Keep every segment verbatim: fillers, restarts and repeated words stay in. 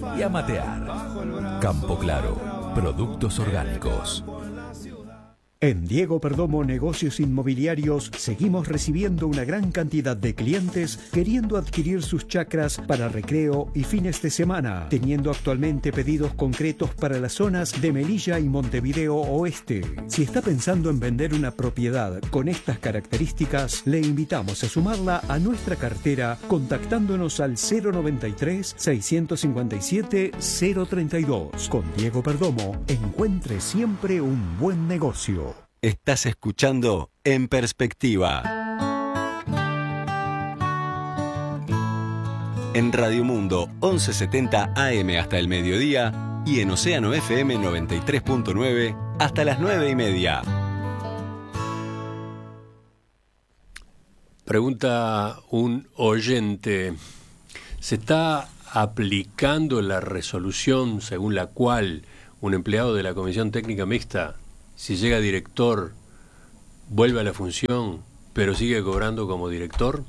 y a matear. Campo Claro, productos orgánicos. En Diego Perdomo Negocios Inmobiliarios seguimos recibiendo una gran cantidad de clientes queriendo adquirir sus chacras para recreo y fines de semana, teniendo actualmente pedidos concretos para las zonas de Melilla y Montevideo Oeste. Si está pensando en vender una propiedad con estas características, le invitamos a sumarla a nuestra cartera contactándonos al cero noventa y tres, seiscientos cincuenta y siete, cero treinta y dos. Con Diego Perdomo, encuentre siempre un buen negocio. Estás escuchando En Perspectiva. En Radio Mundo once setenta A M hasta el mediodía y en Océano F M noventa y tres punto nueve hasta las nueve y media. Pregunta un oyente: ¿se está aplicando la resolución según la cual un empleado de la Comisión Técnica Mixta, si llega director, vuelve a la función, pero sigue cobrando como director?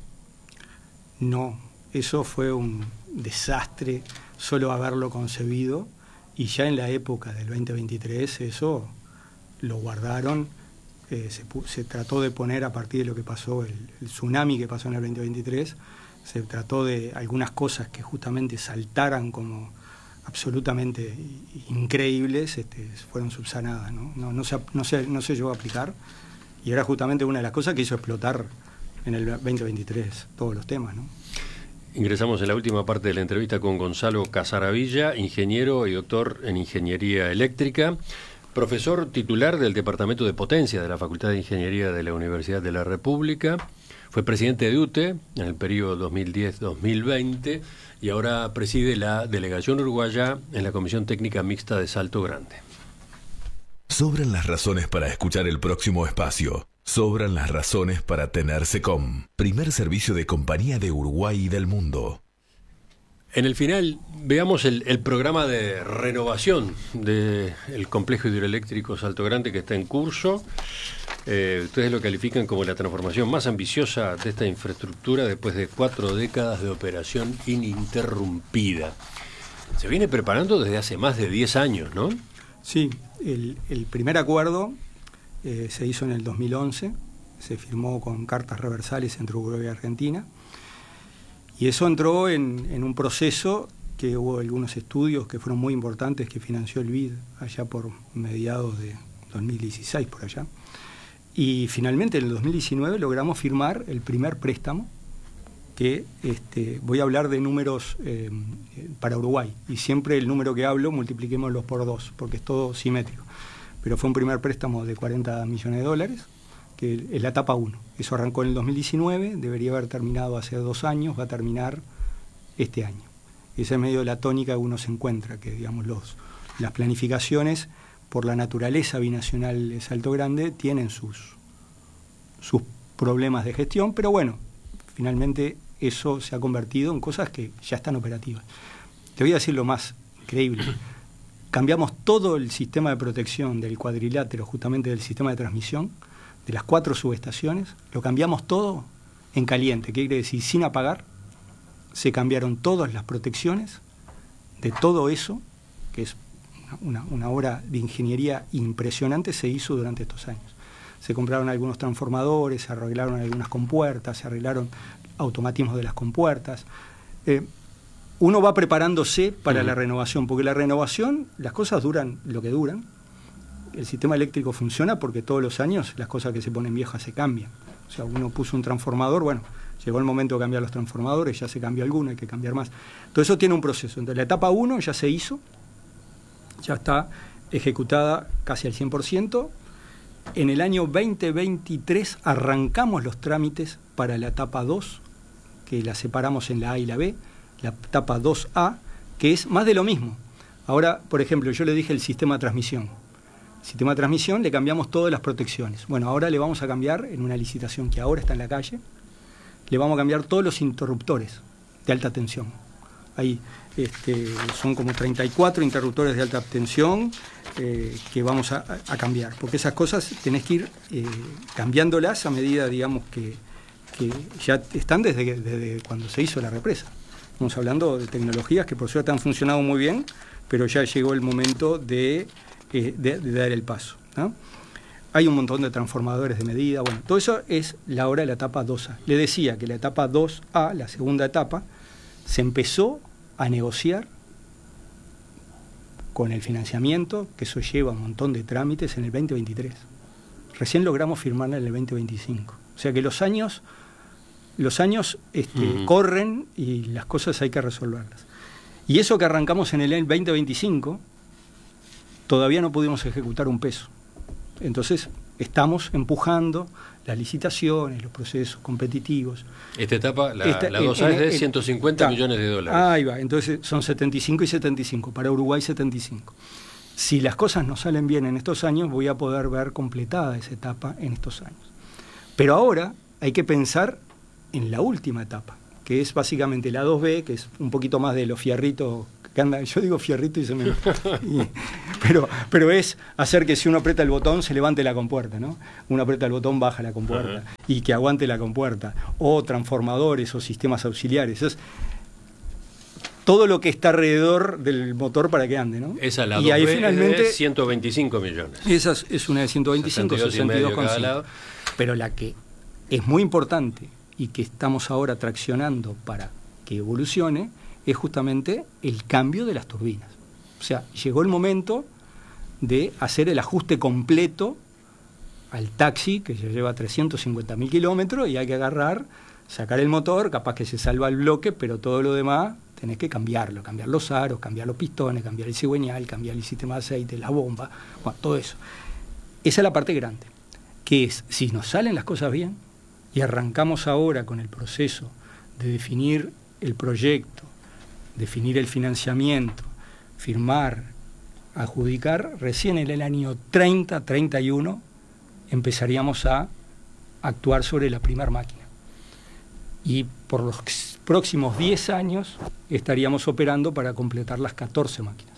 No, eso fue un desastre solo haberlo concebido, y ya en la época del veinte veintitrés eso lo guardaron. Eh, se, se trató de poner, a partir de lo que pasó, el, el tsunami que pasó en el veinte veintitrés, se trató de algunas cosas que justamente saltaran como absolutamente increíbles, este, fueron subsanadas, ¿no? No, no, se, no, se, no se llegó a aplicar, y era justamente una de las cosas que hizo explotar en el veinte veintitrés todos los temas, ¿no? Ingresamos en la última parte de la entrevista con Gonzalo Casaravilla, ingeniero y doctor en Ingeniería Eléctrica, profesor titular del Departamento de Potencia de la Facultad de Ingeniería de la Universidad de la República. Fue presidente de U T E en el periodo dos mil diez a dos mil veinte y ahora preside la delegación uruguaya en la Comisión Técnica Mixta de Salto Grande. Sobran las razones para escuchar el próximo espacio. Sobran las razones para tener SECOM, primer servicio de compañía de Uruguay y del mundo. En el final, veamos el, el programa de renovación del complejo hidroeléctrico Salto Grande que está en curso. Eh, ustedes lo califican como la transformación más ambiciosa de esta infraestructura después de cuatro décadas de operación ininterrumpida. Se viene preparando desde hace más de diez años, ¿no? Sí, el, el primer acuerdo eh, se hizo en el dos mil once, se firmó con cartas reversales entre Uruguay y Argentina, y eso entró en, en un proceso que hubo algunos estudios que fueron muy importantes que financió el B I D allá por mediados de dos mil dieciséis, por allá. Y finalmente en el dos mil diecinueve logramos firmar el primer préstamo, que este, voy a hablar de números eh, para Uruguay, y siempre el número que hablo multipliquémoslo por dos, porque es todo simétrico. Pero fue un primer préstamo de cuarenta millones de dólares, que es la etapa uno. Eso arrancó en el dos mil diecinueve, debería haber terminado hace dos años, va a terminar este año. Esa es medio de la tónica que uno se encuentra, que digamos los, las planificaciones, por la naturaleza binacional de Salto Grande, tienen sus, sus problemas de gestión, pero bueno, finalmente eso se ha convertido en cosas que ya están operativas. Te voy a decir lo más increíble. Cambiamos todo el sistema de protección del cuadrilátero, justamente del sistema de transmisión, de las cuatro subestaciones, lo cambiamos todo en caliente. ¿Qué quiere decir? Sin apagar, se cambiaron todas las protecciones de todo eso, que es una, una obra de ingeniería impresionante, se hizo durante estos años. Se compraron algunos transformadores, se arreglaron algunas compuertas, se arreglaron automatismos de las compuertas. Eh, uno va preparándose para uh-huh. la renovación, porque la renovación, las cosas duran lo que duran. El sistema eléctrico funciona porque todos los años las cosas que se ponen viejas se cambian. O sea, uno puso un transformador, bueno, llegó el momento de cambiar los transformadores, ya se cambió alguno, hay que cambiar más. Todo eso tiene un proceso. Entonces la etapa uno ya se hizo, ya está ejecutada casi al cien por ciento. En el año veinte veintitrés arrancamos los trámites para la etapa dos, que la separamos en la A y la B, la etapa dos A, que es más de lo mismo. Ahora, por ejemplo, yo le dije el sistema de transmisión. El sistema de transmisión le cambiamos todas las protecciones. Bueno, ahora le vamos a cambiar, en una licitación que ahora está en la calle, le vamos a cambiar todos los interruptores de alta tensión. Ahí este, son como treinta y cuatro interruptores de alta tensión eh, que vamos a, a cambiar, porque esas cosas tenés que ir eh, cambiándolas a medida, digamos, que, que ya están desde, desde cuando se hizo la represa. Estamos hablando de tecnologías que por suerte han funcionado muy bien, pero ya llegó el momento de, eh, de, de dar el paso, ¿no? Hay un montón de transformadores de medida, bueno, todo eso es la hora de la etapa dos A. Le decía que la etapa dos A, la segunda etapa, se empezó a negociar con el financiamiento, que eso lleva un montón de trámites, en el veinte veintitrés. Recién logramos firmarla en el veinte veinticinco. O sea que los años, los años este, uh-huh. corren y las cosas hay que resolverlas. Y eso que arrancamos en el veinte veinticinco, todavía no pudimos ejecutar un peso. Entonces, estamos empujando las licitaciones, los procesos competitivos. Esta etapa, la, Esta, la dos A es de en, ciento cincuenta está, millones de dólares. Ahí va, entonces son setenta y cinco y setenta y cinco, para Uruguay setenta y cinco. Si las cosas no salen bien en estos años, voy a poder ver completada esa etapa en estos años. Pero ahora hay que pensar en la última etapa, que es básicamente la dos B, que es un poquito más de los fierritos que andan. Yo digo fierrito y se me... y, pero, pero es hacer que si uno aprieta el botón se levante la compuerta, ¿no? Uno aprieta el botón, baja la compuerta, uh-huh. y que aguante la compuerta, o transformadores o sistemas auxiliares. Es todo lo que está alrededor del motor para que ande, ¿no? Esa la y ahí finalmente es de ciento veinticinco millones. Esa es una de ciento veinticinco, sesenta y dos coma cinco. Pero la que es muy importante y que estamos ahora traccionando para que evolucione es justamente el cambio de las turbinas. O sea, llegó el momento de hacer el ajuste completo al taxi, que ya lleva trescientos cincuenta mil kilómetros, y hay que agarrar, sacar el motor, capaz que se salva el bloque, pero todo lo demás tenés que cambiarlo, cambiar los aros, cambiar los pistones, cambiar el cigüeñal, cambiar el sistema de aceite, la bomba, bueno, todo eso. Esa es la parte grande, que es, si nos salen las cosas bien, y arrancamos ahora con el proceso de definir el proyecto, definir el financiamiento, firmar, adjudicar, recién en el año treinta, treinta y uno empezaríamos a actuar sobre la primera máquina. Y por los próximos diez años estaríamos operando para completar las catorce máquinas.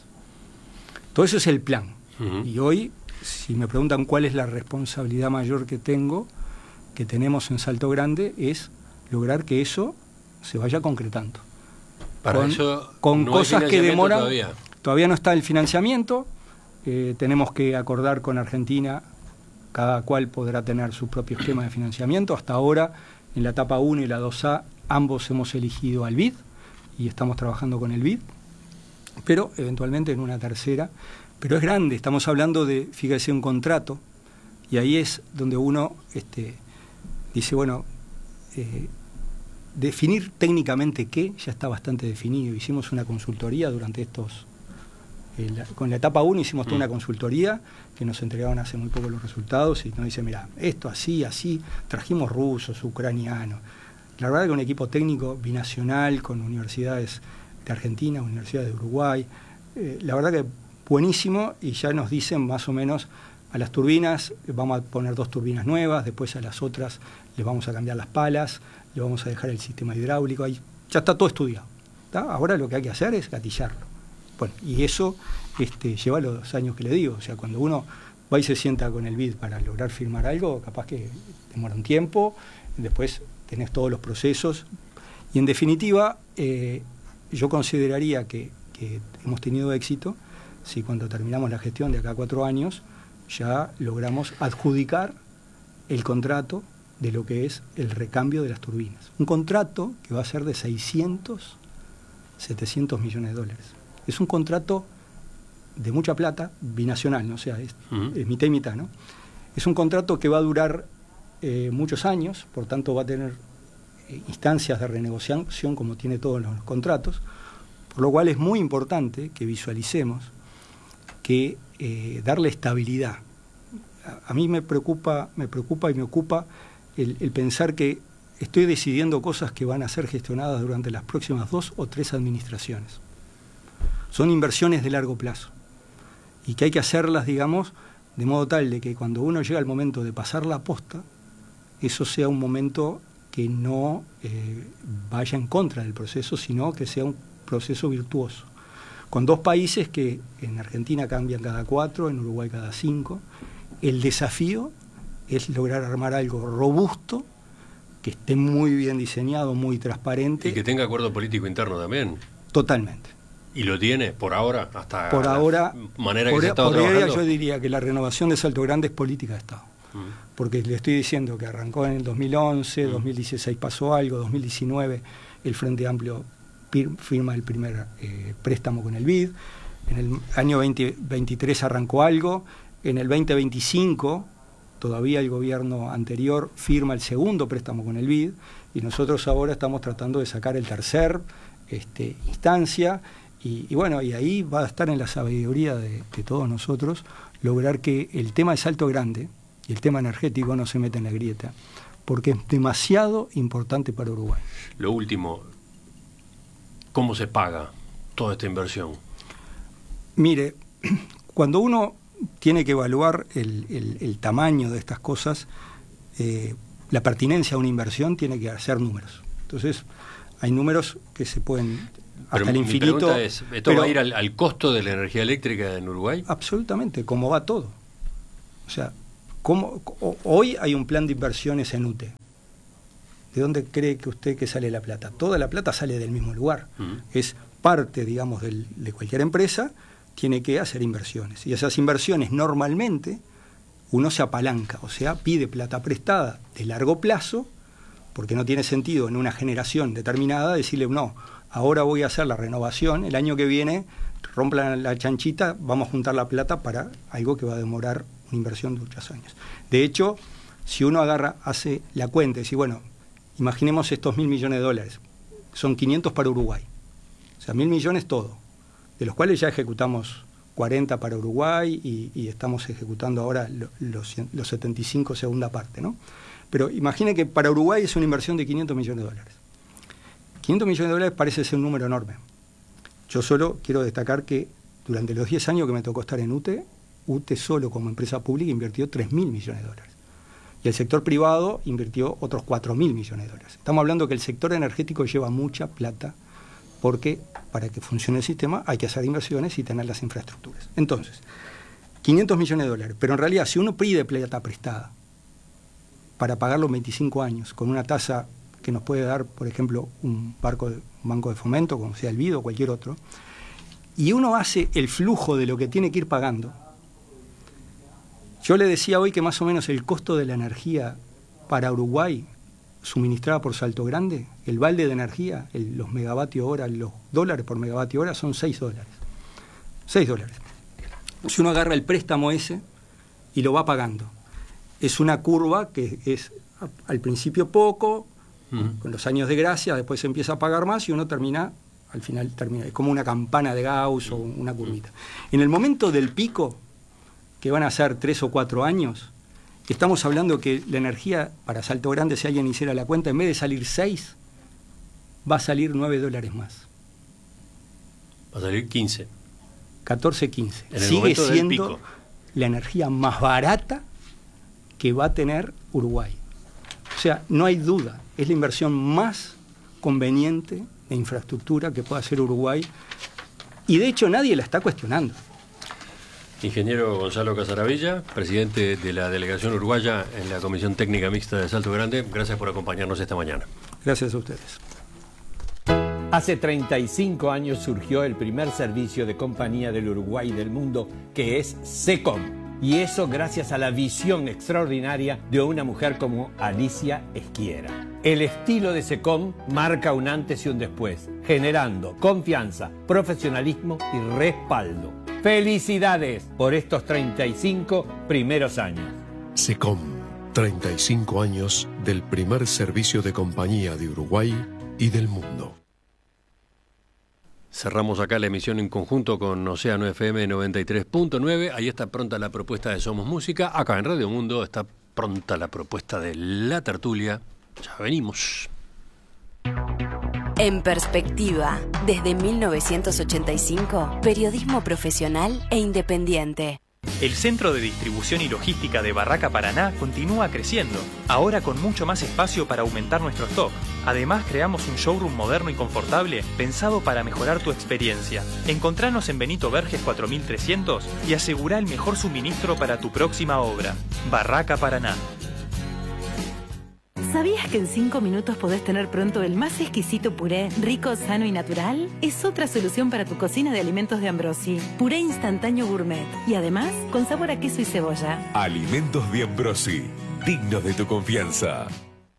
Todo eso es el plan. Uh-huh. Y hoy, si me preguntan cuál es la responsabilidad mayor que tengo, que tenemos en Salto Grande, es lograr que eso se vaya concretando. Para con, eso con no cosas hay que demoran. Todavía. Todavía no está el financiamiento. Eh, tenemos que acordar con Argentina, cada cual podrá tener su propio esquema de financiamiento. Hasta ahora, en la etapa uno y la dos A, ambos hemos elegido al B I D y estamos trabajando con el B I D, pero eventualmente en una tercera. Pero es grande, estamos hablando de, fíjese, un contrato, y ahí es donde uno este, dice, bueno, eh, definir técnicamente qué ya está bastante definido. Hicimos una consultoría durante estos... Eh, la, con la etapa uno hicimos toda una consultoría que nos entregaron hace muy poco los resultados y nos dice, mira, esto así, así, trajimos rusos, ucranianos. La verdad que un equipo técnico binacional con universidades de Argentina, universidades de Uruguay, eh, la verdad que buenísimo, y ya nos dicen más o menos a las turbinas, vamos a poner dos turbinas nuevas, después a las otras les vamos a cambiar las palas, le vamos a dejar el sistema hidráulico, ahí ya está todo estudiado, ¿tá? Ahora lo que hay que hacer es gatillarlo. Bueno, y eso este, lleva los años que le digo, o sea, cuando uno va y se sienta con el B I D para lograr firmar algo, capaz que demora un tiempo, después tenés todos los procesos, y en definitiva, eh, yo consideraría que, que hemos tenido éxito si cuando terminamos la gestión de acá a cuatro años, ya logramos adjudicar el contrato de lo que es el recambio de las turbinas. Un contrato que va a ser de seiscientos, setecientos millones de dólares. Es un contrato de mucha plata, binacional, ¿no? O sea, es, uh-huh. es mitad y mitad, ¿no? Es un contrato que va a durar eh, muchos años, por tanto va a tener eh, instancias de renegociación como tiene todos los contratos, por lo cual es muy importante que visualicemos que eh, darle estabilidad. A, a mí me preocupa, me preocupa y me ocupa el, el pensar que estoy decidiendo cosas que van a ser gestionadas durante las próximas dos o tres administraciones. Son inversiones de largo plazo y que hay que hacerlas, digamos, de modo tal de que cuando uno llega al momento de pasar la posta, eso sea un momento que no eh, vaya en contra del proceso, sino que sea un proceso virtuoso. Con dos países que en Argentina cambian cada cuatro, en Uruguay cada cinco, el desafío es lograr armar algo robusto que esté muy bien diseñado, muy transparente. Y que tenga acuerdo político interno también. Totalmente. ¿Y lo tiene por ahora? Hasta por ahora, manera por, que se está trabajando. Yo diría que la renovación de Salto Grande es política de Estado. Mm. Porque le estoy diciendo que arrancó en el dos mil once, mm. dos mil dieciséis pasó algo, dos mil diecinueve el Frente Amplio firma el primer eh, préstamo con el B I D, en el año veinte veintitrés arrancó algo, en el veinte veinticinco todavía el gobierno anterior firma el segundo préstamo con el B I D, y nosotros ahora estamos tratando de sacar el tercer este, instancia, y, y bueno, y ahí va a estar en la sabiduría de, de todos nosotros lograr que el tema de Salto Grande y el tema energético no se meta en la grieta, porque es demasiado importante para Uruguay. Lo último, ¿cómo se paga toda esta inversión? Mire, cuando uno tiene que evaluar el, el, el tamaño de estas cosas, eh, la pertinencia a una inversión tiene que hacer números. Entonces, hay números que se pueden hasta pero el infinito. Mi pregunta es, ¿esto pero, va a ir al, al costo de la energía eléctrica en Uruguay? Absolutamente, como va todo. O sea, ¿cómo, hoy hay un plan de inversiones en U T E. ¿De dónde cree que usted que sale la plata? Toda la plata sale del mismo lugar. Uh-huh. Es parte, digamos, del, de cualquier empresa, tiene que hacer inversiones. Y esas inversiones normalmente uno se apalanca, o sea, pide plata prestada de largo plazo, porque no tiene sentido en una generación determinada decirle, no, ahora voy a hacer la renovación, el año que viene romplan la chanchita, vamos a juntar la plata para algo que va a demorar una inversión de muchos años. De hecho, si uno agarra, hace la cuenta y dice, bueno, imaginemos estos mil millones de dólares, son quinientos para Uruguay, o sea, mil millones todo, de los cuales ya ejecutamos cuarenta para Uruguay y, y estamos ejecutando ahora lo, los, los setenta y cinco segunda parte, ¿no? Pero imagine que para Uruguay es una inversión de quinientos millones de dólares. quinientos millones de dólares parece ser un número enorme. Yo solo quiero destacar que durante los diez años que me tocó estar en U T E, U T E solo como empresa pública invirtió tres mil millones de dólares. Y el sector privado invirtió otros cuatro mil millones de dólares. Estamos hablando que el sector energético lleva mucha plata, porque para que funcione el sistema hay que hacer inversiones y tener las infraestructuras. Entonces, quinientos millones de dólares, pero en realidad si uno pide plata prestada para pagarlo en veinticinco años, con una tasa que nos puede dar, por ejemplo, un, barco de, un banco de fomento, como sea el B I D o cualquier otro, y uno hace el flujo de lo que tiene que ir pagando. Yo le decía hoy que más o menos el costo de la energía para Uruguay, suministrada por Salto Grande, el balde de energía, el, los megavatios hora, los dólares por megavatio hora son seis dólares. seis dólares. Si uno agarra el préstamo ese y lo va pagando, es una curva que es al principio poco, uh-huh. con los años de gracia, después se empieza a pagar más y uno termina, al final termina, es como una campana de Gauss o una curvita. En el momento del pico, que van a ser tres o cuatro años, estamos hablando que la energía para Salto Grande, si alguien hiciera la cuenta, en vez de salir seis, va a salir nueve dólares más. Va a salir quince. catorce, quince. En el Sigue momento siendo del pico. La energía más barata que va a tener Uruguay. O sea, no hay duda, es la inversión más conveniente de infraestructura que pueda hacer Uruguay, y de hecho nadie la está cuestionando. Ingeniero Gonzalo Casaravilla, presidente de la delegación uruguaya en la Comisión Técnica Mixta de Salto Grande, gracias por acompañarnos esta mañana. Gracias a ustedes. Hace treinta y cinco años surgió el primer servicio de compañía del Uruguay y del mundo, que es SECOM. Y eso gracias a la visión extraordinaria de una mujer como Alicia Esquiera. El estilo de SECOM marca un antes y un después, generando confianza, profesionalismo y respaldo. ¡Felicidades por estos treinta y cinco primeros años! SECOM, treinta y cinco años del primer servicio de compañía de Uruguay y del mundo. Cerramos acá la emisión en conjunto con Océano F M noventa y tres punto nueve. Ahí está pronta la propuesta de Somos Música. Acá en Radio Mundo está pronta la propuesta de La Tertulia. Ya venimos. En Perspectiva, desde mil novecientos ochenta y cinco, periodismo profesional e independiente. El Centro de Distribución y Logística de Barraca Paraná continúa creciendo, ahora con mucho más espacio para aumentar nuestro stock. Además, creamos un showroom moderno y confortable pensado para mejorar tu experiencia. Encontranos en Benito Verges cuatro mil trescientos y asegura el mejor suministro para tu próxima obra. Barraca Paraná. ¿Sabías que en cinco minutos podés tener pronto el más exquisito puré, rico, sano y natural? Es otra solución para tu cocina de alimentos de Ambrosi. Puré instantáneo gourmet. Y además, con sabor a queso y cebolla. Alimentos de Ambrosi, dignos de tu confianza.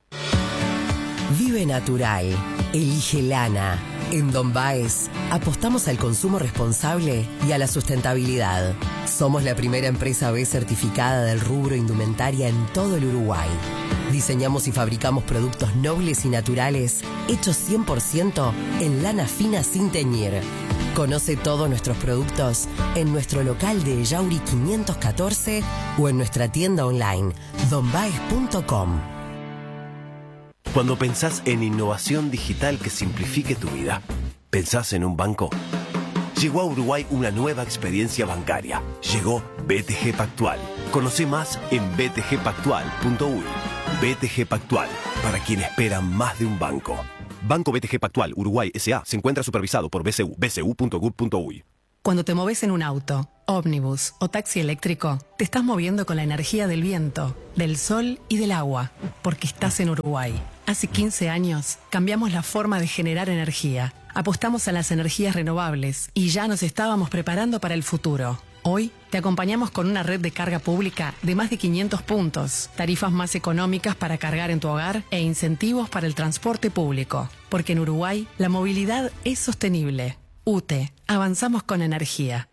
Vive natural. Elige lana. En Don Baez apostamos al consumo responsable y a la sustentabilidad. Somos la primera empresa B certificada del rubro indumentaria en todo el Uruguay. Diseñamos y fabricamos productos nobles y naturales hechos cien por ciento en lana fina sin teñir. Conoce todos nuestros productos en nuestro local de Yauri quinientos catorce o en nuestra tienda online don baez punto com. Cuando pensás en innovación digital que simplifique tu vida, ¿pensás en un banco? Llegó a Uruguay una nueva experiencia bancaria. Llegó B T G Pactual. Conoce más en b t g pactual punto u y. B T G Pactual, para quien espera más de un banco. Banco B T G Pactual Uruguay S A se encuentra supervisado por B C U, b c u punto gov punto u y. Cuando te moves en un auto, ómnibus o taxi eléctrico, te estás moviendo con la energía del viento, del sol y del agua, porque estás en Uruguay. Hace quince años cambiamos la forma de generar energía. Apostamos a las energías renovables y ya nos estábamos preparando para el futuro. Hoy te acompañamos con una red de carga pública de más de quinientos puntos, tarifas más económicas para cargar en tu hogar e incentivos para el transporte público. Porque en Uruguay la movilidad es sostenible. U T E, avanzamos con energía.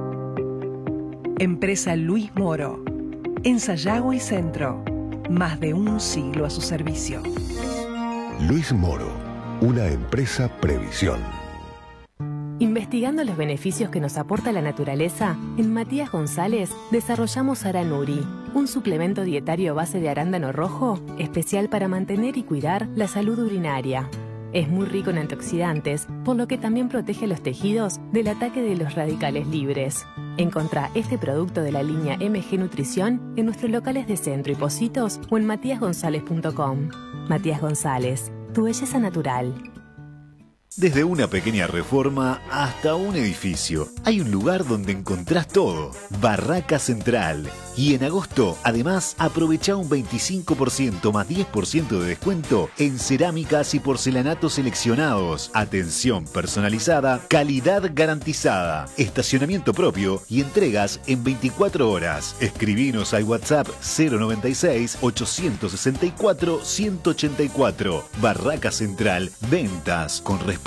Empresa Luis Moro. En Sayago y Centro. Más de un siglo a su servicio. Luis Moro, una empresa Previsión. Investigando los beneficios que nos aporta la naturaleza, en Matías González desarrollamos Aranuri, un suplemento dietario a base de arándano rojo, especial para mantener y cuidar la salud urinaria. Es muy rico en antioxidantes, por lo que también protege a los tejidos del ataque de los radicales libres. Encontrá este producto de la línea M G Nutrición en nuestros locales de Centro y Pocitos o en matías gonzález punto com. Matías González, tu belleza natural. Desde una pequeña reforma hasta un edificio, hay un lugar donde encontrás todo. Barraca Central. Y en agosto, además, aprovecha un veinticinco por ciento más diez por ciento de descuento en cerámicas y porcelanatos seleccionados. Atención personalizada, calidad garantizada, estacionamiento propio y entregas en veinticuatro horas. Escribinos al WhatsApp cero noventa y seis, ochocientos sesenta y cuatro, ciento ochenta y cuatro. Barraca Central, ventas con respaldo.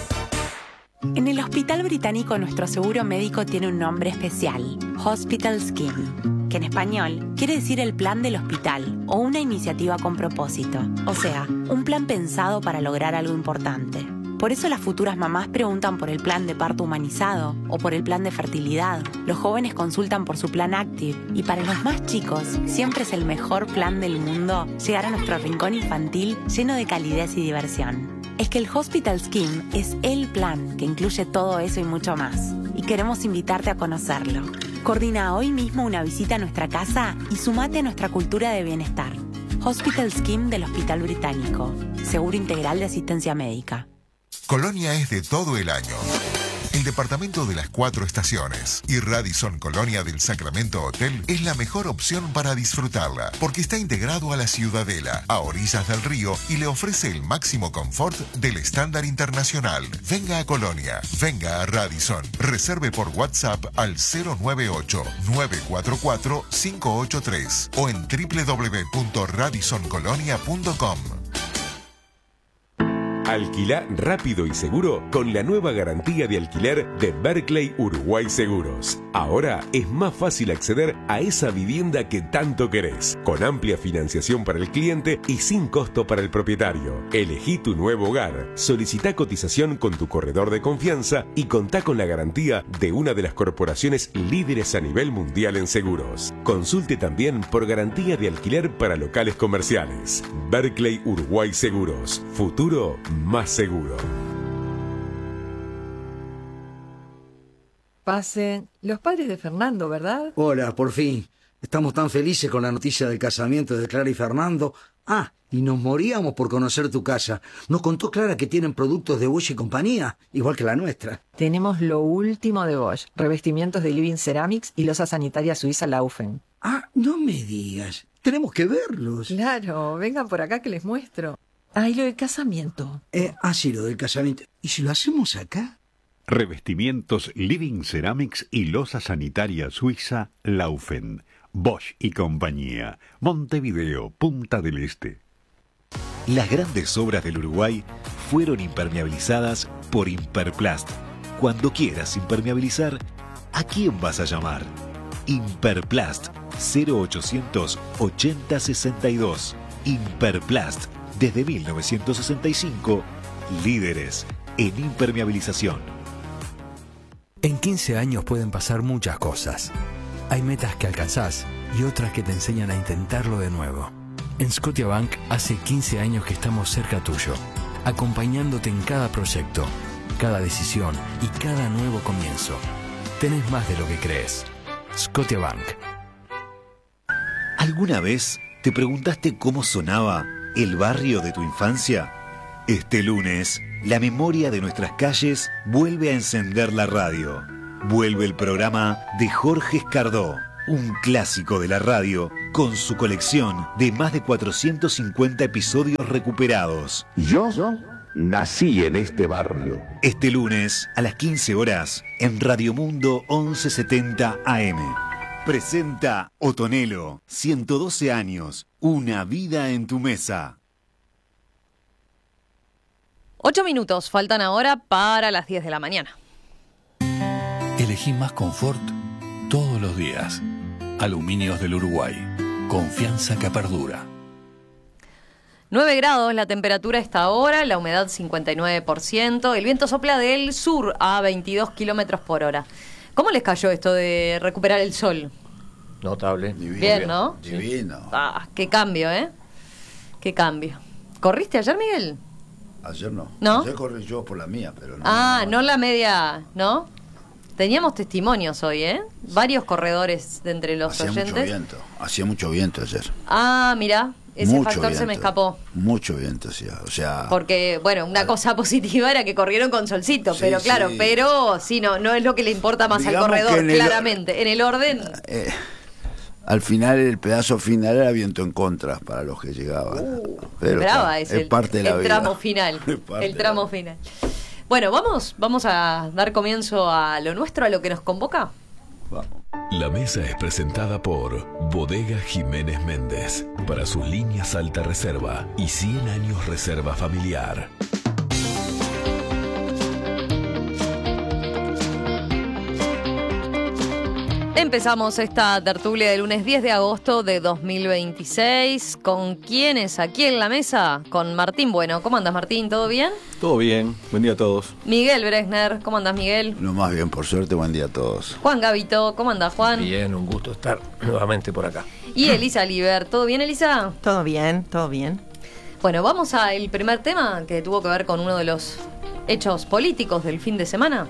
En el Hospital Británico nuestro seguro médico tiene un nombre especial, Hospital Scheme, que en español quiere decir el plan del hospital o una iniciativa con propósito, o sea, un plan pensado para lograr algo importante. Por eso las futuras mamás preguntan por el plan de parto humanizado o por el plan de fertilidad. Los jóvenes consultan por su plan Active y para los más chicos siempre es el mejor plan del mundo llegar a nuestro rincón infantil lleno de calidez y diversión. Es que el Hospital Scheme es el plan que incluye todo eso y mucho más. Y queremos invitarte a conocerlo. Coordina hoy mismo una visita a nuestra casa y sumate a nuestra cultura de bienestar. Hospital Scheme del Hospital Británico. Seguro integral de asistencia médica. Colonia es de todo el año. El departamento de las cuatro estaciones y Radisson Colonia del Sacramento Hotel es la mejor opción para disfrutarla, porque está integrado a la Ciudadela, a orillas del río y le ofrece el máximo confort del estándar internacional. Venga a Colonia, venga a Radisson. Reserve por WhatsApp al cero nueve ocho, nueve cuatro cuatro, cinco ocho tres o en doble u doble u doble u punto radisson colonia punto com. Alquilá rápido y seguro con la nueva garantía de alquiler de Berkeley Uruguay Seguros. Ahora es más fácil acceder a esa vivienda que tanto querés, con amplia financiación para el cliente y sin costo para el propietario. Elegí tu nuevo hogar, solicitá cotización con tu corredor de confianza y contá con la garantía de una de las corporaciones líderes a nivel mundial en seguros. Consulte también por garantía de alquiler para locales comerciales. Berkeley Uruguay Seguros. Futuro más seguro. Pasen. Los padres de Fernando, ¿verdad? Hola, por fin. Estamos tan felices con la noticia del casamiento de Clara y Fernando. Ah, y nos moríamos por conocer tu casa. Nos contó Clara que tienen productos de Bosch y compañía, igual que la nuestra. Tenemos lo último de Bosch. Revestimientos de Living Ceramics y losa sanitaria suiza Laufen. Ah, no me digas. Tenemos que verlos. Claro, vengan por acá que les muestro. Ah, y lo del casamiento. Eh, ah, sí, lo del casamiento. ¿Y si lo hacemos acá? Revestimientos Living Ceramics y losa sanitaria suiza Laufen. Bosch y compañía. Montevideo, Punta del Este. Las grandes obras del Uruguay fueron impermeabilizadas por Imperplast. Cuando quieras impermeabilizar, ¿a quién vas a llamar? Imperplast cero ochocientos ochenta sesenta y dos. Imperplast, desde mil novecientos sesenta y cinco, líderes en impermeabilización. En quince años pueden pasar muchas cosas. Hay metas que alcanzás y otras que te enseñan a intentarlo de nuevo. En Scotiabank hace quince años que estamos cerca tuyo, acompañándote en cada proyecto, cada decisión y cada nuevo comienzo. Tenés más de lo que crees. Scotiabank. ¿Alguna vez te preguntaste cómo sonaba el barrio de tu infancia? Este lunes, la memoria de nuestras calles vuelve a encender la radio. Vuelve el programa de Jorge Escardó, un clásico de la radio con su colección de más de cuatrocientos cincuenta episodios recuperados. Yo nací en este barrio. Este lunes a las quince horas en Radio Mundo once setenta A M. Presenta Otonelo, ciento doce años, una vida en tu mesa. Ocho minutos faltan ahora para las diez de la mañana. Elegí más confort todos los días. Aluminios del Uruguay. Confianza que perdura. nueve grados la temperatura a esta hora, la humedad cincuenta y nueve por ciento, el viento sopla del sur a veintidós kilómetros por hora. ¿Cómo les cayó esto de recuperar el sol? Notable. Divino. Bien, ¿no? Divino. Ah, qué cambio, ¿eh? Qué cambio. ¿Corriste ayer, Miguel? Ayer no. ¿No? Ayer corrí yo por la mía, pero no. Ah, no, no la media, ¿no? Teníamos testimonios hoy, ¿eh? Varios corredores de entre los Hacía oyentes. mucho viento. Hacía mucho viento ayer. Ah, mira, ese Mucho factor se me viento. escapó. Mucho viento hacía. O sea. Porque, bueno, una cosa positiva era que corrieron con solcito, Sí, pero claro, sí. pero sí, no, no es lo que le importa más Digamos al corredor, que en el- claramente. En el orden, eh, al final, el pedazo final era viento en contra para los que llegaban. Pero brava está, es es el, parte de la el vida. tramo final. Es parte El tramo final. Bueno, vamos, vamos a dar comienzo a lo nuestro, a lo que nos convoca. La mesa es presentada por Bodega Jiménez Méndez para sus líneas alta reserva y cien años reserva familiar. Empezamos esta tertulia del lunes diez de agosto de dos mil veintiséis. ¿Con quiénes aquí en la mesa? Con Martín Bueno. ¿Cómo andas, Martín? ¿Todo bien? Todo bien. Buen día a todos. Miguel Bresner. ¿Cómo andas, Miguel? No, más bien, por suerte, buen día a todos. Juan Gavito. ¿Cómo andas, Juan? Bien, un gusto estar nuevamente por acá. Y Elisa Liber. ¿Todo bien, Elisa? Todo bien, todo bien. Bueno, vamos al primer tema que tuvo que ver con uno de los hechos políticos del fin de semana.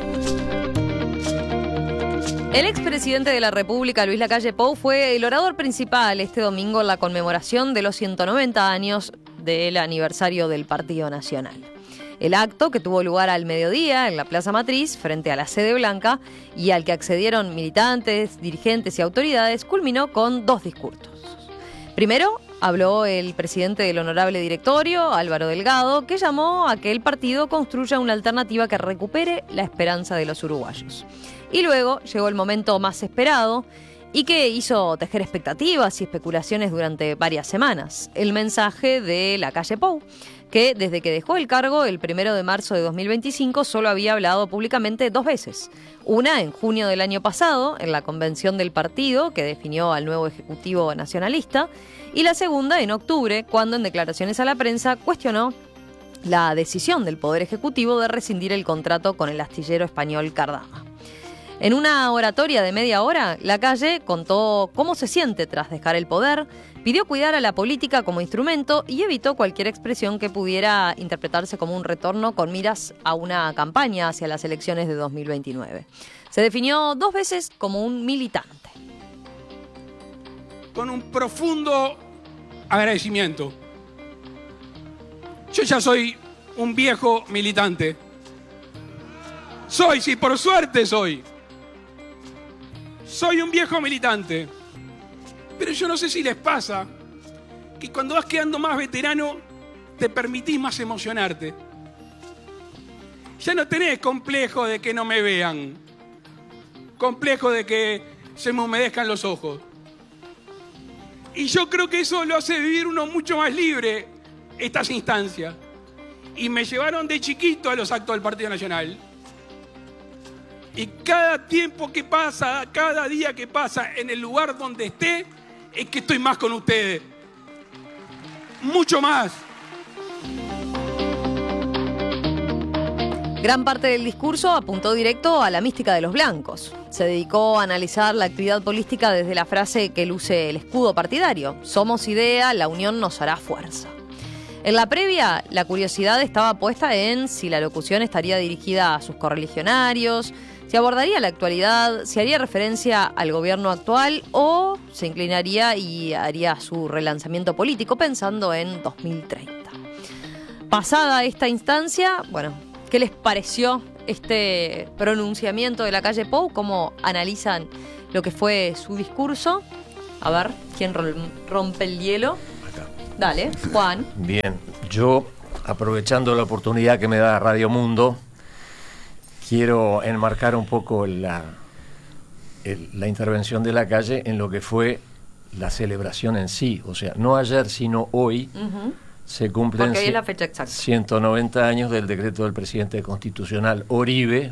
El expresidente de la República, Luis Lacalle Pou, fue el orador principal este domingo en la conmemoración de los ciento noventa años del aniversario del Partido Nacional. El acto, que tuvo lugar al mediodía en la Plaza Matriz, frente a la Sede Blanca, y al que accedieron militantes, dirigentes y autoridades, culminó con dos discursos. Primero, habló el presidente del Honorable Directorio, Álvaro Delgado, que llamó a que el partido construya una alternativa que recupere la esperanza de los uruguayos. Y luego llegó el momento más esperado y que hizo tejer expectativas y especulaciones durante varias semanas. El mensaje de Lacalle Pou, que desde que dejó el cargo el primero de marzo de dos mil veinticinco solo había hablado públicamente dos veces. Una en junio del año pasado, en la convención del partido, que definió al nuevo Ejecutivo Nacionalista, y la segunda en octubre, cuando en declaraciones a la prensa cuestionó la decisión del Poder Ejecutivo de rescindir el contrato con el astillero español Cardama. En una oratoria de media hora, Lacalle contó cómo se siente tras dejar el poder, pidió cuidar a la política como instrumento y evitó cualquier expresión que pudiera interpretarse como un retorno con miras a una campaña hacia las elecciones de dos mil veintinueve. Se definió dos veces como un militante. Con un profundo agradecimiento. Yo ya soy un viejo militante. Soy, sí, por suerte soy. Soy un viejo militante. Pero yo no sé si les pasa que cuando vas quedando más veterano te permitís más emocionarte. Ya no tenés complejo de que no me vean, complejo de que se me humedezcan los ojos. Y yo creo que eso lo hace vivir uno mucho más libre, estas instancias. Y me llevaron de chiquito a los actos del Partido Nacional. Y cada tiempo que pasa, cada día que pasa en el lugar donde esté, es que estoy más con ustedes. Mucho más. Gran parte del discurso apuntó directo a la mística de los blancos. Se dedicó a analizar la actividad política desde la frase que luce el escudo partidario: somos idea, la unión nos hará fuerza. En la previa, la curiosidad estaba puesta en si la locución estaría dirigida a sus correligionarios, si abordaría la actualidad, si haría referencia al gobierno actual o se inclinaría y haría su relanzamiento político pensando en dos mil treinta. Pasada esta instancia, bueno, ¿qué les pareció este pronunciamiento de Lacalle Pou? ¿Cómo analizan lo que fue su discurso? A ver, ¿quién rompe el hielo? Acá. Dale, Juan. Bien, yo, aprovechando la oportunidad que me da Radio Mundo, quiero enmarcar un poco la, el, la intervención de Lacalle en lo que fue la celebración en sí. O sea, no ayer, sino hoy. Uh-huh. Se cumplen Porque ahí es la fecha exacta. ciento noventa años del decreto del presidente constitucional Oribe,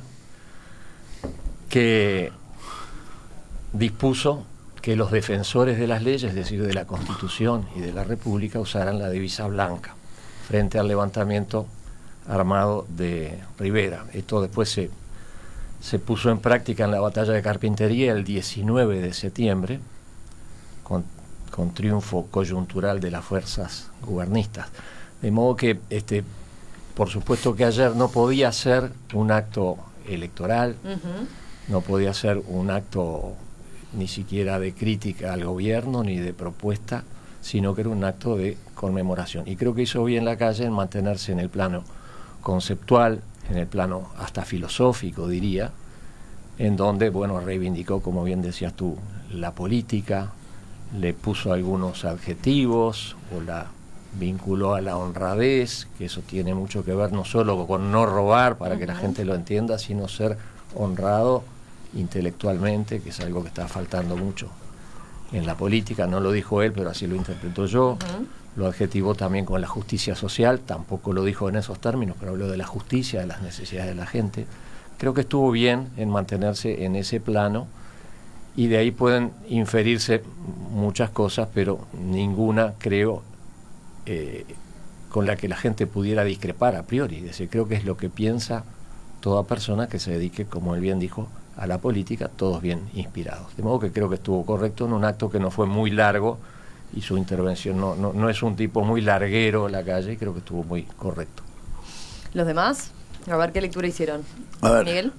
que dispuso que los defensores de las leyes, es decir, de la Constitución y de la República, usaran la divisa blanca frente al levantamiento armado de Rivera. Esto después se, se puso en práctica en la batalla de Carpintería el diecinueve de septiembre, con con triunfo coyuntural de las fuerzas gubernistas. De modo que, este, por supuesto que ayer no podía ser un acto electoral, uh-huh. no podía ser un acto ni siquiera de crítica al gobierno ni de propuesta, sino que era un acto de conmemoración. Y creo que hizo bien Lacalle en mantenerse en el plano conceptual, en el plano hasta filosófico, diría, en donde, bueno, reivindicó, como bien decías tú, la política, le puso algunos adjetivos o la vinculó a la honradez, que eso tiene mucho que ver no solo con no robar para uh-huh. que la gente lo entienda, sino ser honrado intelectualmente, que es algo que está faltando mucho en la política. No lo dijo él, pero así lo interpreto yo. Uh-huh. Lo adjetivó también con la justicia social, tampoco lo dijo en esos términos, pero habló de la justicia, de las necesidades de la gente. Creo que estuvo bien en mantenerse en ese plano. Y de ahí pueden inferirse muchas cosas, pero ninguna, creo, eh, con la que la gente pudiera discrepar a priori. Es decir, creo que es lo que piensa toda persona que se dedique, como él bien dijo, a la política, todos bien inspirados. De modo que creo que estuvo correcto en un acto que no fue muy largo y su intervención no, no, no es un tipo muy larguero Lacalle, y creo que estuvo muy correcto. ¿Los demás? A ver qué lectura hicieron. A ver. Miguel.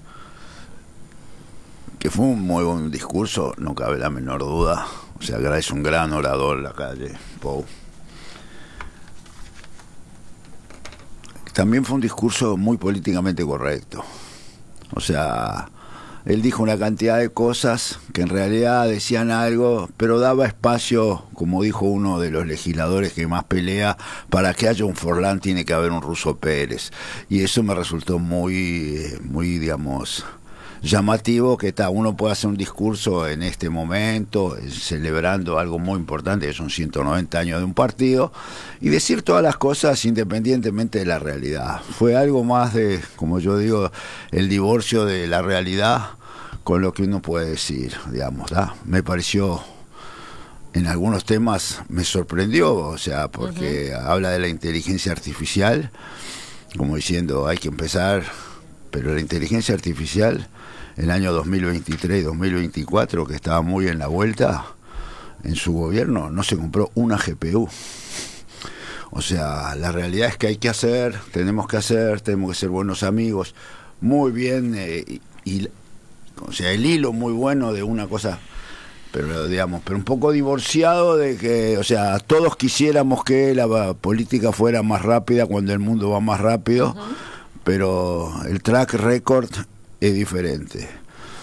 Que fue un muy buen discurso, no cabe la menor duda. O sea, que es un gran orador Lacalle Pou. También fue un discurso muy políticamente correcto. O sea, él dijo una cantidad de cosas que en realidad decían algo, pero daba espacio, como dijo uno de los legisladores que más pelea, para que haya un Forlán tiene que haber un Russo Pérez. Y eso me resultó muy, muy, digamos, llamativo, que está, uno puede hacer un discurso en este momento eh, celebrando algo muy importante, que son ciento noventa años de un partido, y decir todas las cosas independientemente de la realidad. Fue algo más de, como yo digo, el divorcio de la realidad con lo que uno puede decir, digamos, ¿da? Me pareció, en algunos temas me sorprendió, o sea, porque uh-huh. habla de la inteligencia artificial, como diciendo, hay que empezar, pero la inteligencia artificial el año dos mil veintitrés y dos mil veinticuatro, que estaba muy en la vuelta en su gobierno, no se compró una G P U. O sea, la realidad es que hay que hacer, tenemos que hacer, tenemos que ser buenos amigos, muy bien, eh, y, y, o sea, el hilo muy bueno de una cosa, pero digamos, pero un poco divorciado de que, o sea, todos quisiéramos que la política fuera más rápida cuando el mundo va más rápido, uh-huh. pero el track record es diferente.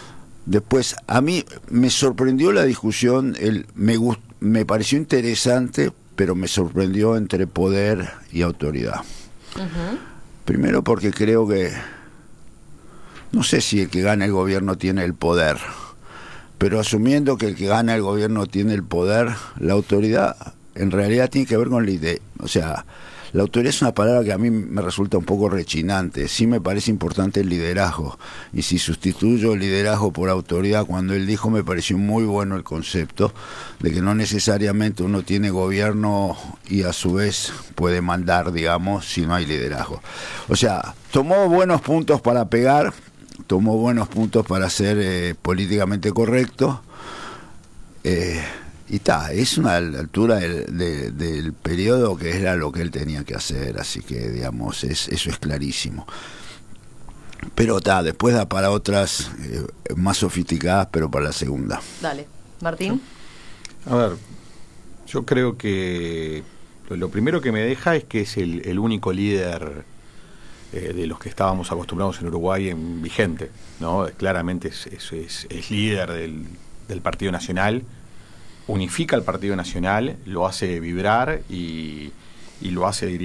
Después, a mí me sorprendió la discusión, el, me, gust, me pareció interesante, pero me sorprendió entre poder y autoridad. Uh-huh. Primero porque creo que, no sé si el que gana el gobierno tiene el poder, pero asumiendo que el que gana el gobierno tiene el poder, la autoridad en realidad tiene que ver con la idea, o sea, la autoridad es una palabra que a mí me resulta un poco rechinante. Sí me parece importante el liderazgo. Y si sustituyo el liderazgo por autoridad, cuando él dijo, me pareció muy bueno el concepto de que no necesariamente uno tiene gobierno y a su vez puede mandar, digamos, si no hay liderazgo. O sea, tomó buenos puntos para pegar, tomó buenos puntos para ser eh, políticamente correcto. Eh, Y está, es una altura del, de, del periodo que era lo que él tenía que hacer, así que, digamos, es, eso es clarísimo. Pero está, después da para otras eh, más sofisticadas, pero para la segunda. Dale, Martín. A ver, yo creo que lo, lo primero que me deja es que es el, el único líder eh, de los que estábamos acostumbrados en Uruguay en vigente, ¿no? Claramente es, es, es, es líder del, del Partido Nacional. Unifica al Partido Nacional, lo hace vibrar y, y lo hace, diría